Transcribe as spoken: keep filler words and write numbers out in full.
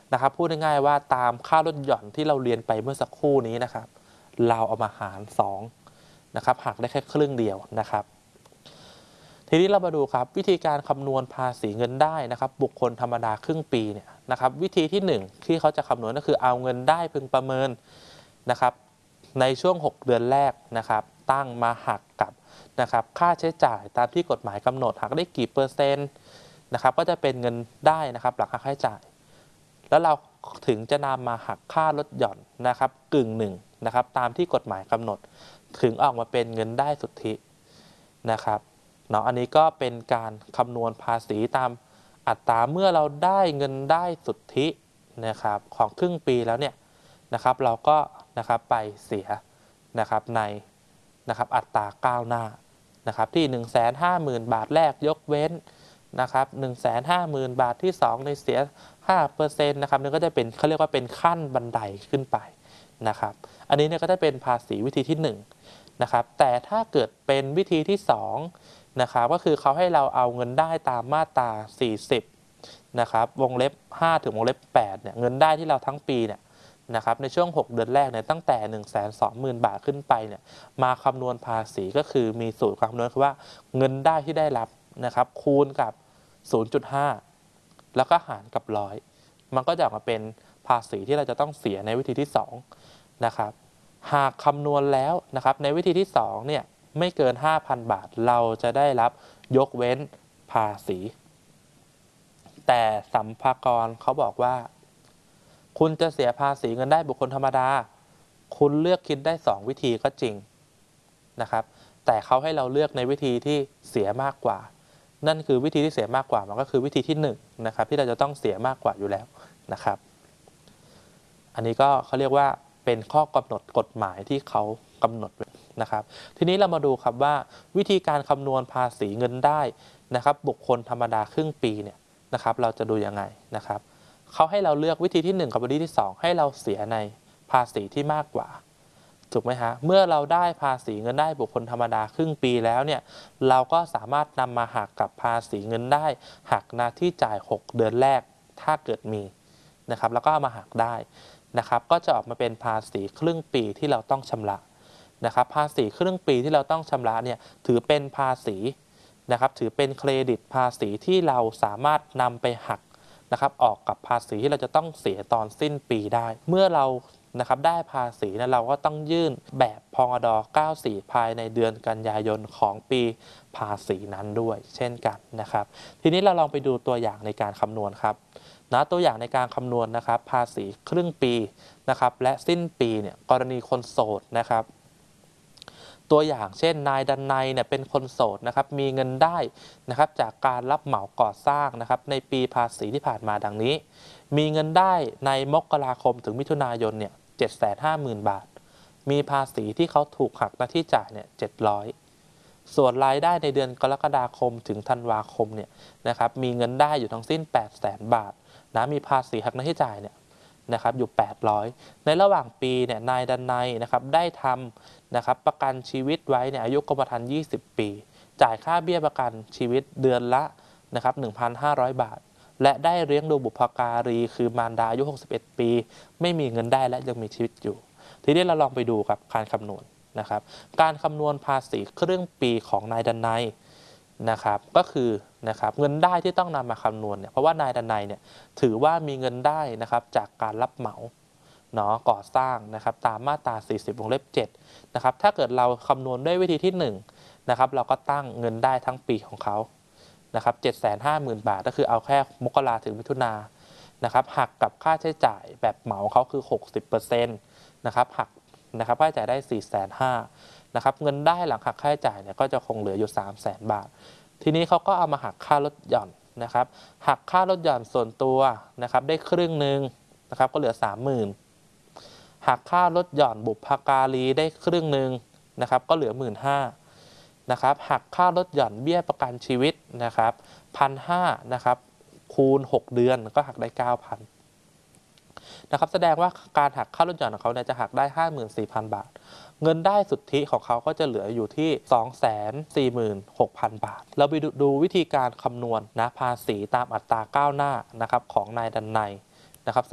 นะครับพูดง่ายๆว่าตามค่าลดหย่อนที่เราเรียนไปเมื่อสักครู่นี้นะครับเราเอามาหารสองนะครับหักได้แค่ครึ่งเดียวนะครับทีนี้เรามาดูครับวิธีการคำนวณภาษีเงินได้นะครับบุคคลธรรมดาครึ่งปีเนี่ยนะครับวิธีที่หนึ่งที่เขาจะคำนวณก็คือเอาเงินได้พึงประเมินนะครับในช่วงหกเดือนแรกนะครับตั้งมาหักกับนะครับค่าใช้จ่ายตามที่กฎหมายกำหนดหักได้กี่เปอร์เซ็นต์นะครับก็จะเป็นเงินได้นะครับหลังหักค่าใช้จ่ายแล้วเราถึงจะนำมาหักค่าลดหย่อนนะครับกึ่งหนึ่งนะครับตามที่กฎหมายกำหนดถึงออกมาเป็นเงินได้สุทธินะครับเนาะอันนี้ก็เป็นการคำนวณภาษีตามอัตราเมื่อเราได้เงินได้สุทธินะครับของครึ่งปีแล้วเนี่ยนะครับเราก็นะครับไปเสียนะครับในนะครับอัตราก้าวหน้านะครับที่ หนึ่งแสนห้าหมื่น บาทแรกยกเว้นนะครับ หนึ่งแสนห้าหมื่น บาทที่สองในเสีย ห้าเปอร์เซ็นต์ นะครับนี่ก็จะเป็นเขาเรียกว่าเป็นขั้นบันไดขึ้นไปนะครับอันนี้เนี่ยก็จะเป็นภาษีวิธีที่หนึ่งนะครับแต่ถ้าเกิดเป็นวิธีที่สองนะครับก็คือเขาให้เราเอาเงินได้ตามมาตราสี่สิบนะครับวงเล็บห้าถึงวงเล็บแปดเนี่ยเงินได้ที่เราทั้งปีเนี่ยนะครับในช่วงหกเดือนแรกเนี่ยตั้งแต่ หนึ่งแสนสองหมื่น บาทขึ้นไปเนี่ยมาคำนวณภาษีก็คือมีสูตรคำนวณคือว่าเงินได้ที่ได้รับนะครับคูณกับ ศูนย์จุดห้า แล้วก็หารกับร้อยมันก็จะออกมาเป็นภาษีที่เราจะต้องเสียในวิธีที่สองนะครับหากคำนวณแล้วนะครับในวิธีที่สองเนี่ยไม่เกิน ห้าพัน บาทเราจะได้รับยกเว้นภาษีแต่สัมภากรเขาบอกว่าคุณจะเสียภาษีเงินได้บุคคลธรรมดาคุณเลือกคิดได้สองวิธีก็จริงนะครับแต่เขาให้เราเลือกในวิธีที่เสียมากกว่านั่นคือวิธีที่เสียมากกว่ามันก็คือวิธีที่หนึ่งนะครับที่เราจะต้องเสียมากกว่าอยู่แล้วนะครับอันนี้ก็เขาเรียกว่าเป็นข้อกำหนดกฎหมายที่เขากำหนดไว้นะครับทีนี้เรามาดูครับว่าวิธีการคำนวณภาษีเงินได้นะครับบุคคลธรรมดาครึ่งปีเนี่ยนะครับเราจะดูยังไงนะครับเขาให้เราเลือกวิธีที่หนึ่งกับวิธีที่สองให้เราเสียในภาษีที่มากกว่าถูกไหมฮะเมื่อเราได้ภาษีเงินได้บุคคลธรรมดาครึ่งปีแล้วเนี่ยเราก็สามารถนำมาหักกับภาษีเงินได้หักหน้าที่จ่ายหกเดือนแรกถ้าเกิดมีนะครับแล้วก็เอามาหักได้นะครับก็จะออกมาเป็นภาษีครึ่งปีที่เราต้องชำระนะครับภาษีครึ่งปีที่เราต้องชำระเนี่ยถือเป็นภาษีนะครับถือเป็นเครดิตภาษีที่เราสามารถนำไปหักนะครับออกกับภาษีที่เราจะต้องเสียตอนสิ้นปีได้เมื่อเรานะครับได้ภาษีนะเราก็ต้องยื่นแบบพงดเก้าสิบสี่ภายในเดือนกันยายนของปีภาษีนั้นด้วยเช่นกันนะครับทีนี้เราลองไปดูตัวอย่างในการคำนวณครับนะตัวอย่างในการคำนวณนะครับภาษีครึ่งปีนะครับและสิ้นปีเนี่ยกรณีคนโสดนะครับตัวอย่างเช่นนายดันไนเนี่ยเป็นคนโสดนะครับมีเงินได้นะครับจากการรับเหมาก่อสร้างนะครับในปีภาษีที่ผ่านมาดังนี้มีเงินได้ในมกราคมถึงมิถุนายนเนี่ยเจ็ดแสนห้าหมื่น บาทมีภาษีที่เขาถูกหักหน้าที่จ่ายเนี่ยเจ็ดร้อยส่วนรายได้ในเดือนกรกฎาคมถึงธันวาคมเนี่ยนะครับมีเงินได้อยู่ทั้งสิ้น แปดแสน บาทนะมีภาษีหักหน้าที่จ่ายเนี่ยนะครับอยู่แปดร้อยในระหว่างปีเนี่ยนายดันไนนะครับได้ทำนะครับประกันชีวิตไว้เนี่ยอายุกรมธรรม์ยี่สิบปีจ่ายค่าเบี้ยประกันชีวิตเดือนละนะครับ หนึ่งพันห้าร้อย บาทและได้เลี้ยงดูบุพการีคือมารดาอายุหกสิบเอ็ดปีไม่มีเงินได้และยังมีชีวิตอยู่ทีนี้เราลองไปดูครับการคำนวณนะครับการคำนวณภาษีครึ่งปีของนายดันไนนะครับก็คือนะครับเงินได้ที่ต้องนำมาคำนวณเนี่ยเพราะว่านายดันไนเนี่ยถือว่ามีเงินได้นะครับจากการรับเหมาเนาะก่อสร้างนะครับตามมาตราสี่สิบวงเล็บเจ็ดนะครับถ้าเกิดเราคำนวณด้วยวิธีที่หนึ่งนะครับเราก็ตั้งเงินได้ทั้งปีของเขานะครับ เจ็ดแสนห้าหมื่น บาทก็คือเอาแค่มกราถึงมิถุนานะครับหักกับค่าใช้จ่ายแบบเหมาเขาคือ หกสิบเปอร์เซ็นต์ นะครับหักนะครับค่าใช้จ่ายได้ สี่แสนห้าหมื่น นะครับเงินได้หลังหักค่าใช้จ่ายเนี่ยก็จะคงเหลืออยู่ สามแสน บาททีนี้เขาก็เอามาหักค่าลดหย่อนนะครับหักค่าลดหย่อนส่วนตัวนะครับได้ครึ่งหนึ่งนะครับก็เหลือ สามหมื่น หักค่าลดหย่อนบุพการีได้ครึ่งหนึ่งนะครับก็เหลือ หนึ่งหมื่นห้าพัน นะครับหักค่าลดหย่อนเบี้ยประกันชีวิตนะครับ หนึ่งพันห้าร้อย นะครับคูณหกเดือนก็หักได้ เก้าพัน นะครับแสดงว่าการหักค่าลดหย่อนของเขาเนี่ยจะหักได้ ห้าหมื่นสี่พัน บาทเงินได้สุทธิของเขาก็จะเหลืออยู่ที่ สองแสนสี่หมื่นหกพัน บาทเราไปดูดูวิธีการคำนวณนะภาษีตามอัตราก้าวหน้านะครับของนายดันไนนะครับ